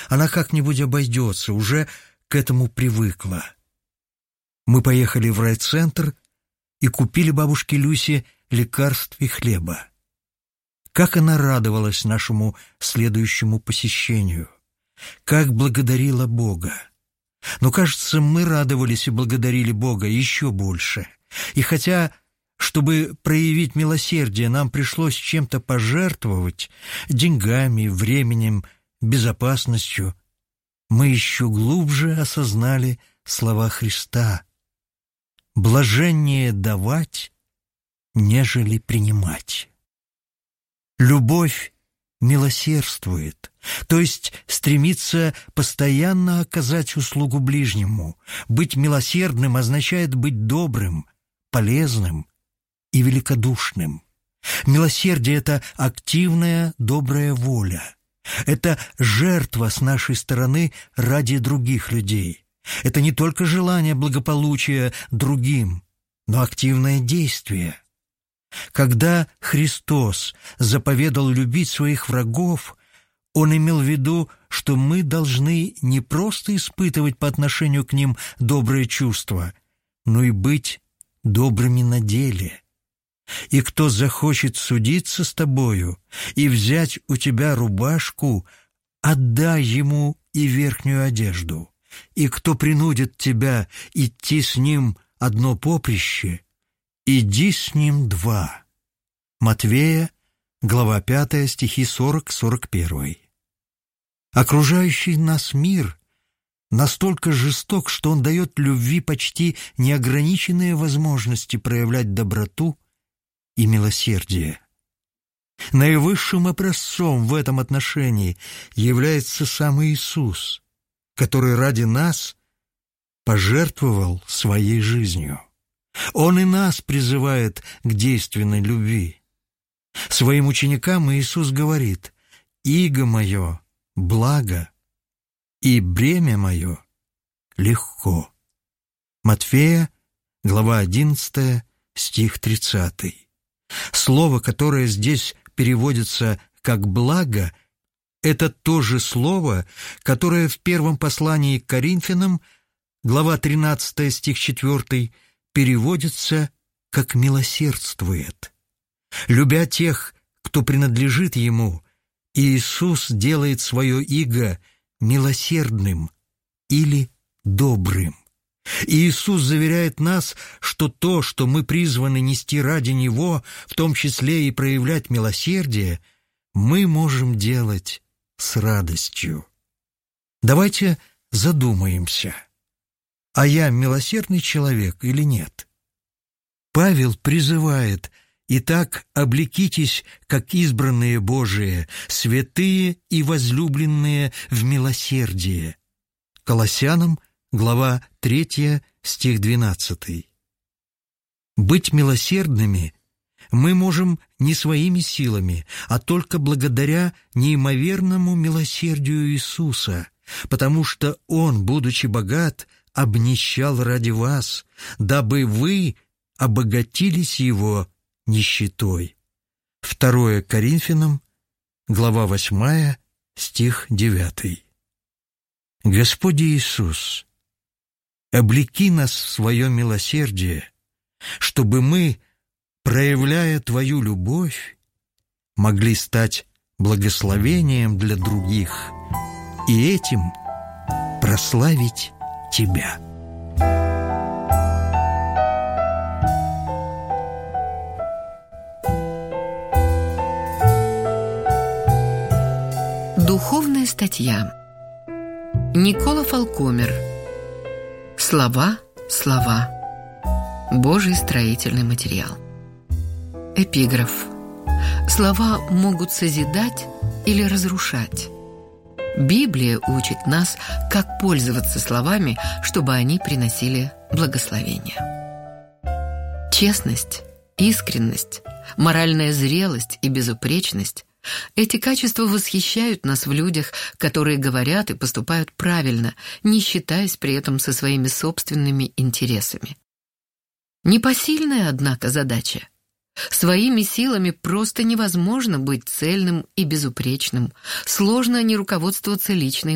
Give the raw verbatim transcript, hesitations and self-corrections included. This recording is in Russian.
Она как-нибудь обойдется, уже к этому привыкла. Мы поехали в райцентр и купили бабушке Люсе лекарств и хлеба. Как она радовалась нашему следующему посещению, как благодарила Бога. Но, кажется, мы радовались и благодарили Бога еще больше. И хотя, чтобы проявить милосердие, нам пришлось чем-то пожертвовать, деньгами, временем, безопасностью, мы еще глубже осознали слова Христа: «Блаженнее давать, нежели принимать». Любовь милосердствует, то есть стремится постоянно оказать услугу ближнему. Быть милосердным означает быть добрым, полезным и великодушным. Милосердие — это активная добрая воля. Это жертва с нашей стороны ради других людей. Это не только желание благополучия другим, но активное действие. Когда Христос заповедал любить своих врагов, Он имел в виду, что мы должны не просто испытывать по отношению к ним добрые чувства, но и быть добрыми на деле. И кто захочет судиться с тобою и взять у тебя рубашку, отдай ему и верхнюю одежду. И кто принудит тебя идти с ним одно поприще, иди с ним два. Матвея, глава пятая, стихи сорок сорок один. Окружающий нас мир настолько жесток, что он дает любви почти неограниченные возможности проявлять доброту и милосердие. Наивысшим образцом в этом отношении является сам Иисус, который ради нас пожертвовал своей жизнью. Он и нас призывает к действенной любви. Своим ученикам Иисус говорит: «Иго мое благо, и бремя мое легко». Матфея, глава одиннадцатая, стих тридцатый. Слово, которое здесь переводится как «благо», это то же слово, которое в первом послании к Коринфянам, глава тринадцатая, стих четвёртый, переводится как «милосердствует». Любя тех, кто принадлежит Ему, Иисус делает свое иго милосердным или добрым. Иисус заверяет нас, что то, что мы призваны нести ради Него, в том числе и проявлять милосердие, мы можем делать с радостью. Давайте задумаемся: а я милосердный человек или нет? Павел призывает: «Итак, облекитесь, как избранные Божие, святые и возлюбленные в милосердие». Колоссянам, глава третья, стих двенадцатый. Быть милосердными мы можем не своими силами, а только благодаря неимоверному милосердию Иисуса, потому что Он, будучи богат, обнищал ради вас, дабы вы обогатились Его нищетой. Второе Коринфянам, глава восьмая, стих девятый. Господи Иисус, облеки нас в свое милосердие, чтобы мы, проявляя Твою любовь, могли стать благословением для других и этим прославить Тебя. Духовная статья. Никола Фалкомер. Слова, слова. Божий строительный материал. Эпиграф. Слова могут созидать или разрушать. Библия учит нас, как пользоваться словами, чтобы они приносили благословение. Честность, искренность, моральная зрелость и безупречность – эти качества восхищают нас в людях, которые говорят и поступают правильно, не считаясь при этом со своими собственными интересами. Непосильная, однако, задача. Своими силами просто невозможно быть цельным и безупречным, сложно не руководствоваться личной